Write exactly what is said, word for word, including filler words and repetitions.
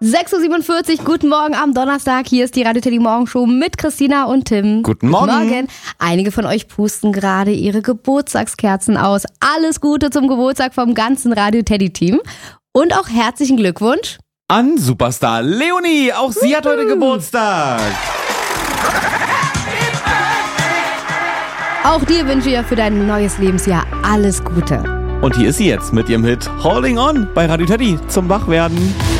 sechs Uhr siebenundvierzig, guten Morgen am Donnerstag. Hier ist die Radio Teddy Morgenshow mit Christina und Tim. Guten Morgen. Guten Morgen. Einige von euch pusten gerade ihre Geburtstagskerzen aus. Alles Gute zum Geburtstag vom ganzen Radio Teddy Team. Und auch herzlichen Glückwunsch an Superstar Leonie. Auch sie Uhu. hat heute Geburtstag. Auch dir wünsche ich für dein neues Lebensjahr alles Gute. Und hier ist sie jetzt mit ihrem Hit Holding On bei Radio Teddy zum Wachwerden.